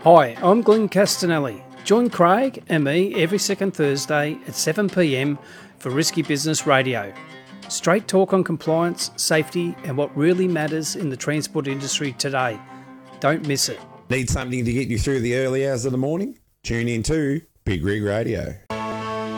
Hi, I'm Glenn Castanelli. Join Craig and me every second Thursday at 7 p.m. for Risky Business Radio. Straight talk on compliance, safety, and what really matters in the transport industry today. Don't miss it. Need something to get you through the early hours of the morning? Tune in to Big Rig Radio.